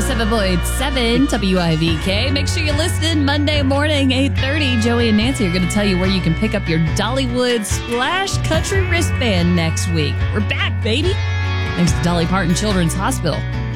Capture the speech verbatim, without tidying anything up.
seven point seven W I V K. Make sure you listen Monday morning, eight thirty. Joey and Nancy are going to tell you where you can pick up your Dollywood Splash Country wristband next week. We're back, baby. Thanks to Dolly Parton Children's Hospital.